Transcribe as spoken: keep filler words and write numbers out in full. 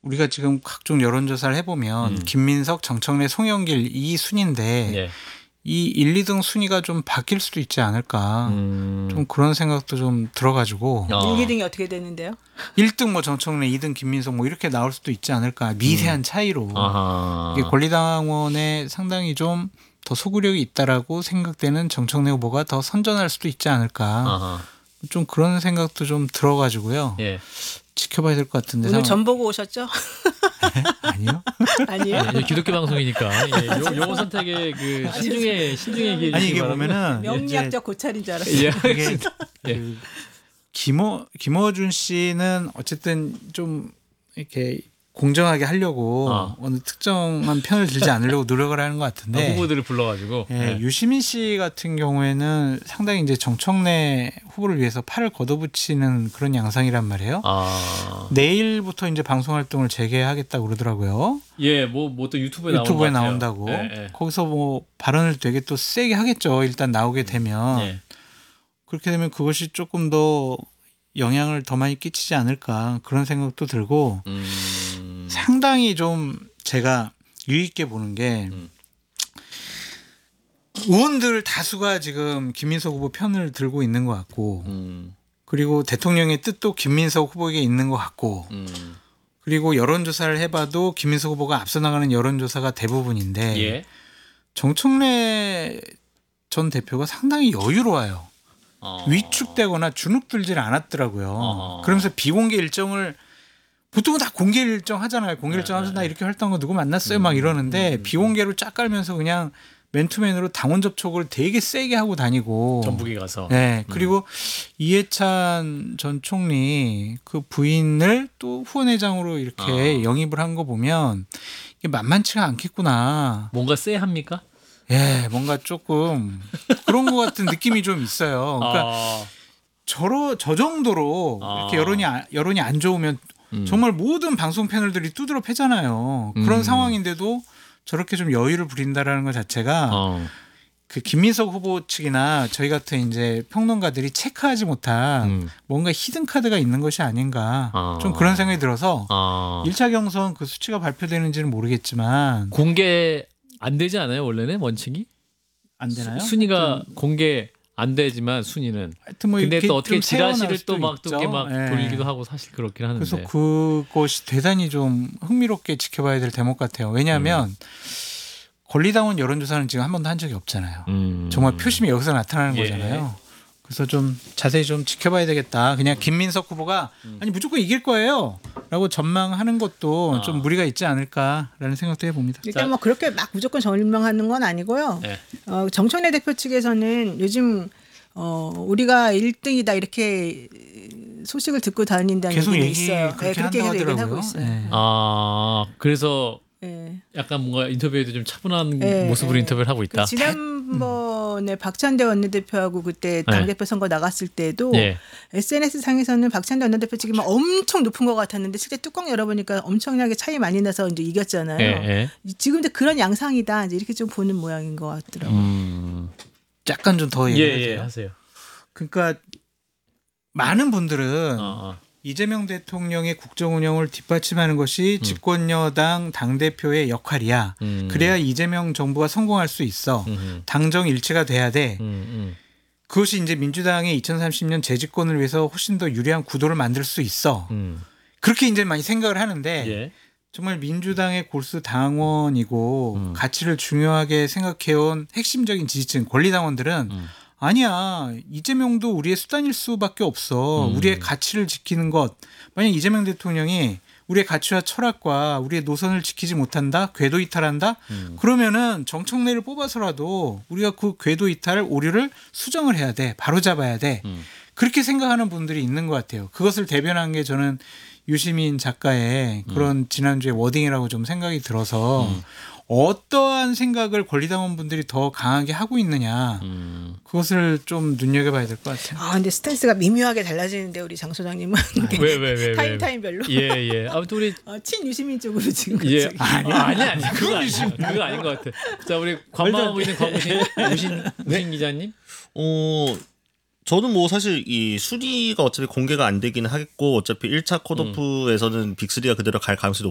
우리가 지금 각종 여론조사를 해보면 음. 김민석, 정청래, 송영길 이 순인데 예. 이 일, 이 등 순위가 좀 바뀔 수도 있지 않을까. 음. 좀 그런 생각도 좀 들어가지고 어. 일, 이 등이 어떻게 되는데요? 일 등 뭐 정청래, 이 등 김민석 뭐 이렇게 나올 수도 있지 않을까. 미세한 음. 차이로. 아하. 이게 권리당원에 상당히 좀 더 소구력이 있다라고 생각되는 정청래 후보가 더 선전할 수도 있지 않을까. 아하. 좀 그런 생각도 좀 들어가지고요. 예. 지켜봐야 될 것 같은데. 오늘 상황- 전 보고 오셨죠? 아니요. 아니에요? 예, 기독교 방송이니까 예, 요, 요거 선택에 그 신중에 신중에 얘기해 아니 주시기 이게 바라고요. 보면은 이제 명리학적 고찰인 줄 알았어요. 예. 이게 예. 그 김어 김어준 씨는 어쨌든 좀 이렇게 공정하게 하려고 어. 어느 특정한 편을 들지 않으려고 노력을 하는 것 같은데 후보들을 불러가지고 예, 예. 유시민 씨 같은 경우에는 상당히 이제 정청래 후보를 위해서 팔을 걷어붙이는 그런 양상이란 말이에요. 아. 내일부터 이제 방송 활동을 재개하겠다고 그러더라고요. 예, 뭐 뭐 또 유튜브에, 유튜브에 나온 것 같아요. 나온다고. 예, 예. 거기서 뭐 발언을 되게 또 세게 하겠죠. 일단 나오게 되면. 예. 그렇게 되면 그것이 조금 더 영향을 더 많이 끼치지 않을까 그런 생각도 들고 음. 상당히 좀 제가 유의있게 보는 게 음. 의원들 다수가 지금 김민석 후보 편을 들고 있는 것 같고 음. 그리고 대통령의 뜻도 김민석 후보에게 있는 것 같고 음. 그리고 여론조사를 해봐도 김민석 후보가 앞서 나가는 여론조사가 대부분인데 예. 정청래 전 대표가 상당히 여유로워요. 어. 위축되거나 주눅들질 않았더라고요. 어허. 그러면서 비공개 일정을 보통은 다 공개 일정 하잖아요. 공개 네, 일정 하면서 네. 나 이렇게 활동한 거 누구 만났어요 음, 막 이러는데 음, 음, 비공개로 쫙 깔면서 그냥 맨투맨으로 당원 접촉을 되게 세게 하고 다니고 전북에 가서. 네. 그리고 이해찬 전 총리 그 부인을 또 후원회장으로 이렇게 아. 영입을 한 거 보면 이게 만만치가 않겠구나. 뭔가 쎄합니까? 예, 뭔가 조금 그런 것 같은 느낌이 좀 있어요. 그러니까 아. 저러 저 정도로 아. 이렇게 여론이 아- 여론이 안 좋으면 음. 정말 모든 방송 패널들이 두드러 패잖아요. 그런 음. 상황인데도 저렇게 좀 여유를 부린다라는 것 자체가 어. 그 김민석 후보 측이나 저희 같은 이제 평론가들이 체크하지 못한 음. 뭔가 히든 카드가 있는 것이 아닌가 아. 좀 그런 생각이 들어서 아. 일 차 경선 그 수치가 발표되는지는 모르겠지만 공개 안 되지 않아요 원래는 원칙이? 안 되나요? 순위가 하여튼, 공개 안 되지만 순위는. 하여튼 뭐 근데 이렇게 또 어떻게 좀 새어나올 지라시를 수도 또 막 또 이렇게 있죠. 막 예. 돌리기도 하고 사실 그렇긴 하는데. 그래서 그것이 대단히 좀 흥미롭게 지켜봐야 될 대목 같아요. 왜냐하면 음. 권리당원 여론조사는 지금 한 번도 한 적이 없잖아요. 음. 정말 표심이 여기서 나타나는 예. 거잖아요. 그래서 좀 자세히 좀 지켜봐야 되겠다. 그냥 김민석 후보가 아니 무조건 이길 거예요 라고 전망하는 것도 아. 좀 무리가 있지 않을까라는 생각도 해봅니다. 일단 자. 뭐 그렇게 막 무조건 전망하는 건 아니고요. 네. 어, 정청래 대표 측에서는 요즘 어, 우리가 일 등이다 이렇게 소식을 듣고 다닌다는 계속 얘기는 얘기 있어요. 그렇게 네, 그렇게 한다고 계속 얘기는 하더라고요. 하고 있어요. 네. 아 그래서 네. 약간 뭔가 인터뷰에도 좀 차분한 네, 모습으로 네. 인터뷰를 하고 있다. 그 지난번에 박찬대 원내대표하고 그때 당대표 선거 나갔을 때도 예. 에스엔에스 상에서는 박찬대 원내대표 측이 막 엄청 높은 것 같았는데 실제 뚜껑 열어보니까 엄청나게 차이 많이 나서 이제 이겼잖아요. 예, 예. 지금도 그런 양상이다 이제 이렇게 좀 보는 모양인 것 같더라고요. 음. 약간 좀 더 예, 얘기해주세요. 예, 하세요. 그러니까 많은 분들은 어, 어. 이재명 대통령의 국정 운영을 뒷받침하는 것이 음. 집권여당 당대표의 역할이야. 음. 그래야 이재명 정부가 성공할 수 있어. 음, 당정 일치가 돼야 돼. 음, 음. 그것이 이제 민주당의 이천삼십 년 재집권을 위해서 훨씬 더 유리한 구도를 만들 수 있어. 음. 그렇게 이제 많이 생각을 하는데 예. 정말 민주당의 골수 당원이고 음. 가치를 중요하게 생각해온 핵심적인 지지층 권리당원들은 음. 아니야 이재명도 우리의 수단일 수밖에 없어. 음. 우리의 가치를 지키는 것. 만약 이재명 대통령이 우리의 가치와 철학과 우리의 노선을 지키지 못한다, 궤도 이탈한다. 음. 그러면은 정청래를 뽑아서라도 우리가 그 궤도 이탈 오류를 수정을 해야 돼, 바로 잡아야 돼. 음. 그렇게 생각하는 분들이 있는 것 같아요. 그것을 대변한 게 저는 유시민 작가의 그런 지난주에 워딩이라고 좀 생각이 들어서 음. 어떠한 생각을 권리당원 분들이 더 강하게 하고 있느냐 음. 그것을 좀 눈여겨봐야 될 것 같아요. 아 근데 스탠스가 미묘하게 달라지는데 우리 장 소장님은 왜, 왜, 왜, 왜? 타임 타임별로 예, 예. 아무튼 우리 어, 친유시민 쪽으로 지금 예. 갑자기. 아니, 아니, 아니. 그거 아니 그거 아닌 것 같아. 자, 우리 관망하고 있는 광우신 우신 우신 기자님. 어 저는 뭐 사실 이 순위가 어차피 공개가 안 되긴 하겠고 어차피 일 차 컷오프에서는 빅리가 그대로 갈 가능성이